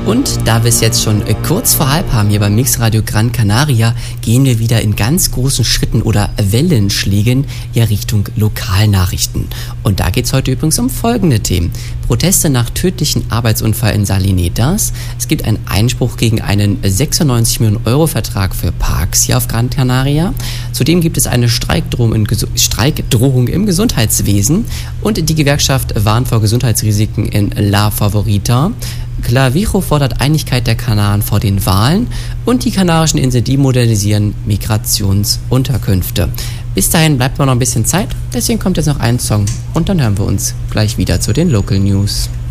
Und da wir es jetzt schon kurz vor halb haben hier beim Mixradio Gran Canaria, gehen wir wieder in ganz großen Schritten oder Wellenschlägen ja Richtung Lokalnachrichten. Und da geht es heute übrigens um folgende Themen. Proteste nach tödlichen Arbeitsunfall in Salinetas. Es gibt einen Einspruch gegen einen 96 Millionen Euro Vertrag für Parks hier auf Gran Canaria. Zudem gibt es eine Streikdrohung im Gesundheitswesen. Und die Gewerkschaft warnt vor Gesundheitsrisiken in La Favorita. Clavijo fordert Einigkeit der Kanaren vor den Wahlen und die Kanarischen Inseln, die modernisieren Migrationsunterkünfte. Bis dahin bleibt noch ein bisschen Zeit, deswegen kommt jetzt noch ein Song und dann hören wir uns gleich wieder zu den Local News.